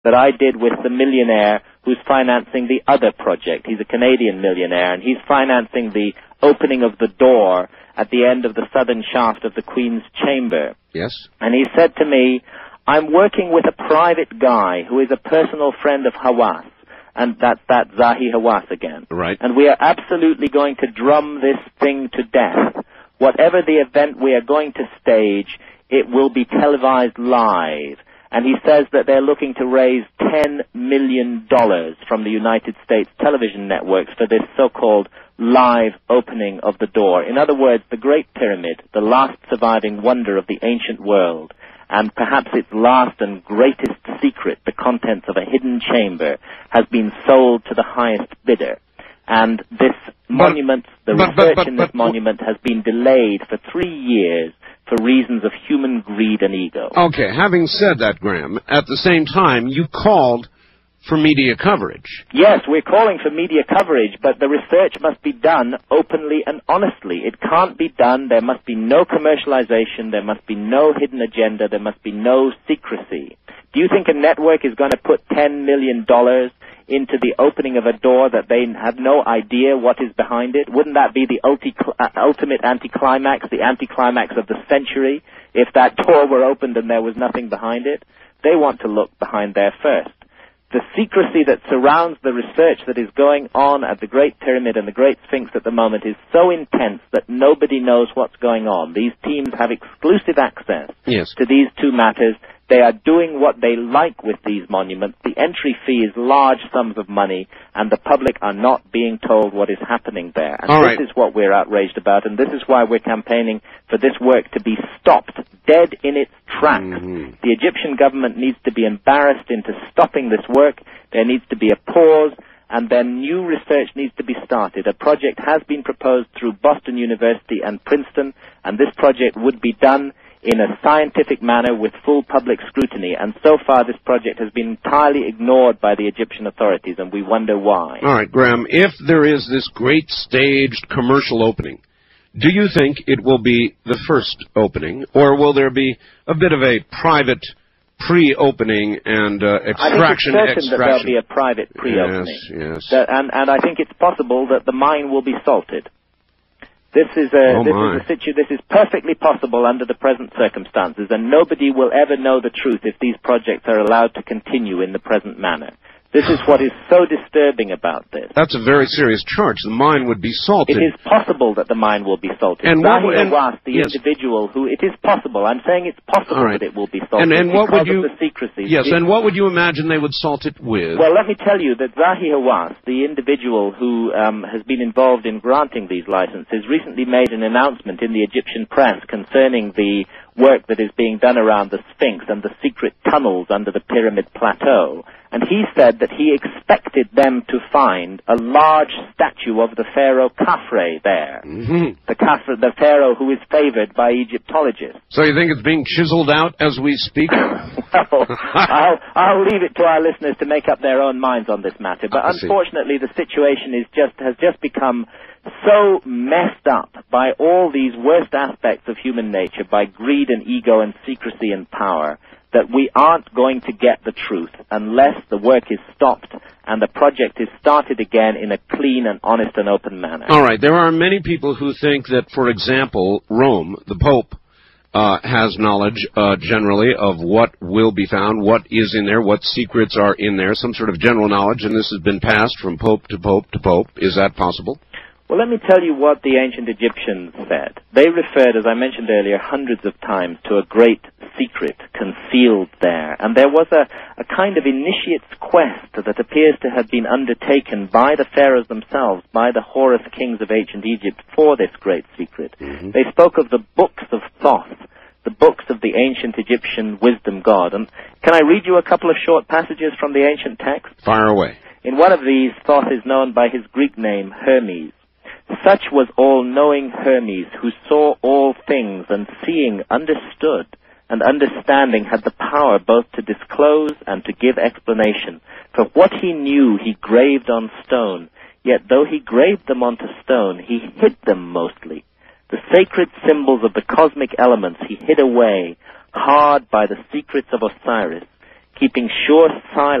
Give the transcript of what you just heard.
that I did with the millionaire who's financing the other project. He's a Canadian millionaire, and he's financing the opening of the door at the end of the southern shaft of the Queen's Chamber. Yes. And he said to me, I'm working with a private guy who is a personal friend of Hawass, and that's that Zahi Hawass again. Right. And we are absolutely going to drum this thing to death. Whatever the event we are going to stage, it will be televised live. And he says that they're looking to raise $10 million from the United States television networks for this so-called live opening of the door. In other words, the Great Pyramid, the last surviving wonder of the ancient world, and perhaps its last and greatest secret, the contents of a hidden chamber, has been sold to the highest bidder. And this monument, the research in this monument has been delayed for 3 years for reasons of human greed and ego. Okay, having said that, Graham, at the same time, you called for media coverage. Yes, we're calling for media coverage, but the research must be done openly and honestly. It can't be done. There must be no commercialization. There must be no hidden agenda. There must be no secrecy. Do you think a network is going to put $10 million into the opening of a door that they have no idea what is behind it? Wouldn't that be the ultimate anticlimax, the anticlimax of the century, if that door were opened and there was nothing behind it? They want to look behind there first. The secrecy that surrounds the research that is going on at the Great Pyramid and the Great Sphinx at the moment is so intense that nobody knows what's going on. These teams have exclusive access to these two matters. They are doing what they like with these monuments. The entry fee is large sums of money, and the public are not being told what is happening there. And this is what we're outraged about, and this is why we're campaigning for this work to be stopped dead in its tracks. The Egyptian government needs to be embarrassed into stopping this work. There needs to be a pause, and then new research needs to be started. A project has been proposed through Boston University and Princeton, and this project would be done in a scientific manner with full public scrutiny. And so far this project has been entirely ignored by the Egyptian authorities, and we wonder why. All right, Graham, if there is this great staged commercial opening, do you think it will be the first opening, or will there be a bit of a private pre-opening and extraction? I think it's certain that there'll be a private pre-opening. Yes. And I think it's possible that the mine will be salted. This is perfectly possible under the present circumstances, and nobody will ever know the truth if these projects are allowed to continue in the present manner. This is what is so disturbing about this. That's a very serious charge. The mine would be salted. It is possible that the mine will be salted. And Zahi Hawass, the individual who, it is possible. I'm saying it's possible that it will be salted because of the secrecy. Yes, and what would you imagine they would salt it with? Well, let me tell you that Zahi Hawass, the individual who has been involved in granting these licenses, recently made an announcement in the Egyptian press concerning the work that is being done around the Sphinx and the secret tunnels under the Pyramid Plateau. And he said that he expected them to find a large statue of the pharaoh Khafre there. The pharaoh who is favored by Egyptologists. So you think it's being chiseled out as we speak? Well, I'll leave it to our listeners to make up their own minds on this matter. But unfortunately, the situation has just become so messed up by all these worst aspects of human nature, by greed and ego and secrecy and power, that we aren't going to get the truth unless the work is stopped and the project is started again in a clean and honest and open manner. All right. There are many people who think that, for example, Rome, the Pope, has knowledge generally of what will be found, what is in there, what secrets are in there, some sort of general knowledge, and this has been passed from Pope to Pope to Pope. Is that possible? Well, let me tell you what the ancient Egyptians said. They referred, as I mentioned earlier, hundreds of times to a great secret concealed there. And there was a kind of initiate's quest that appears to have been undertaken by the pharaohs themselves, by the Horus kings of ancient Egypt, for this great secret. They spoke of the books of Thoth, the books of the ancient Egyptian wisdom god. And can I read you a couple of short passages from the ancient text? Fire away. In one of these, Thoth is known by his Greek name, Hermes. Such was all-knowing Hermes, who saw all things, and seeing understood, and understanding had the power both to disclose and to give explanation. For what he knew he graved on stone, yet though he graved them onto stone, he hid them mostly. The sacred symbols of the cosmic elements he hid away, hard by the secrets of Osiris, keeping sure silence